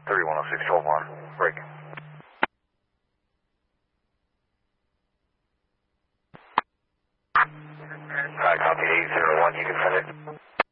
3106, 12-1, break. Copy 801, you can send it.